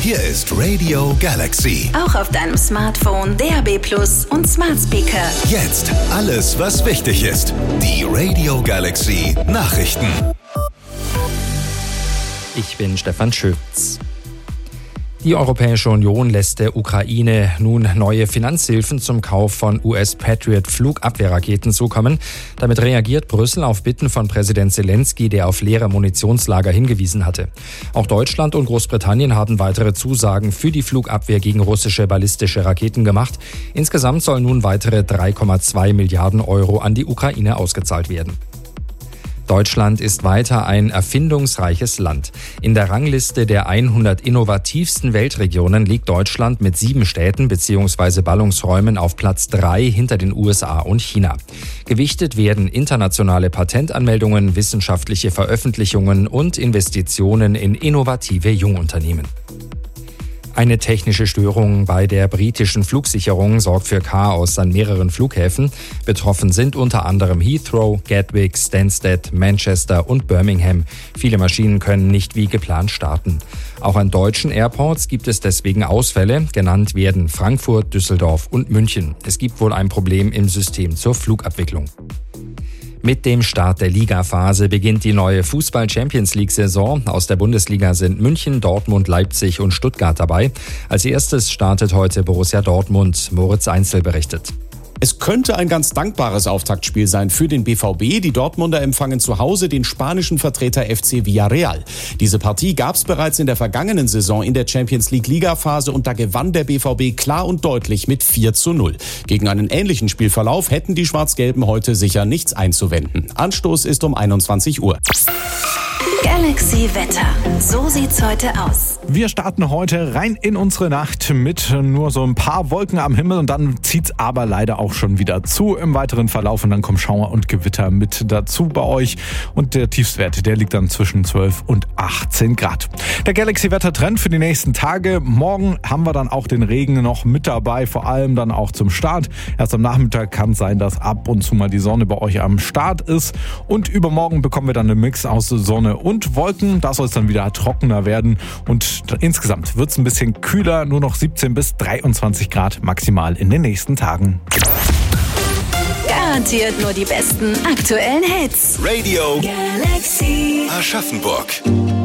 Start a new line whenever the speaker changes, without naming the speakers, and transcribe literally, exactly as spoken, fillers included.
Hier ist Radio Galaxy.
Auch auf deinem Smartphone, D A B Plus und Smart Speaker.
Jetzt alles, was wichtig ist. Die Radio Galaxy Nachrichten.
Ich bin Stefan Schütz. Die Europäische Union lässt der Ukraine nun neue Finanzhilfen zum Kauf von U S-Patriot-Flugabwehrraketen zukommen. Damit reagiert Brüssel auf Bitten von Präsident Zelensky, der auf leere Munitionslager hingewiesen hatte. Auch Deutschland und Großbritannien haben weitere Zusagen für die Flugabwehr gegen russische ballistische Raketen gemacht. Insgesamt sollen nun weitere drei Komma zwei Milliarden Euro an die Ukraine ausgezahlt werden. Deutschland ist weiter ein erfindungsreiches Land. In der Rangliste der hundert innovativsten Weltregionen liegt Deutschland mit sieben Städten bzw. Ballungsräumen auf Platz drei hinter den U S A und China. Gewichtet werden internationale Patentanmeldungen, wissenschaftliche Veröffentlichungen und Investitionen in innovative Jungunternehmen. Eine technische Störung bei der britischen Flugsicherung sorgt für Chaos an mehreren Flughäfen. Betroffen sind unter anderem Heathrow, Gatwick, Stansted, Manchester und Birmingham. Viele Maschinen können nicht wie geplant starten. Auch an deutschen Airports gibt es deswegen Ausfälle. Genannt werden Frankfurt, Düsseldorf und München. Es gibt wohl ein Problem im System zur Flugabwicklung. Mit dem Start der Ligaphase beginnt die neue Fußball-Champions-League-Saison. Aus der Bundesliga sind München, Dortmund, Leipzig und Stuttgart dabei. Als erstes startet heute Borussia Dortmund. Moritz Einzel berichtet.
Es könnte ein ganz dankbares Auftaktspiel sein für den B V B. Die Dortmunder empfangen zu Hause den spanischen Vertreter F C Villarreal. Diese Partie gab es bereits in der vergangenen Saison in der Champions-League-Ligaphase und da gewann der B V B klar und deutlich mit vier zu null. Gegen einen ähnlichen Spielverlauf hätten die Schwarz-Gelben heute sicher nichts einzuwenden. Anstoß ist um einundzwanzig Uhr.
Galaxy Wetter. So sieht's heute aus.
Wir starten heute rein in unsere Nacht mit nur so ein paar Wolken am Himmel und dann zieht's aber leider auch schon wieder zu im weiteren Verlauf und dann kommen Schauer und Gewitter mit dazu bei euch und der Tiefstwert, der liegt dann zwischen zwölf und achtzehn Grad. Der Galaxy-Wetter-Trend für die nächsten Tage. Morgen haben wir dann auch den Regen noch mit dabei, vor allem dann auch zum Start. Erst am Nachmittag kann es sein, dass ab und zu mal die Sonne bei euch am Start ist und übermorgen bekommen wir dann einen Mix aus Sonne und Wolken. Da soll es dann wieder trockener werden und insgesamt wird es ein bisschen kühler, nur noch siebzehn bis dreiundzwanzig Grad maximal in den nächsten Tagen.
Garantiert nur die besten aktuellen Hits.
Radio
Galaxy
Aschaffenburg.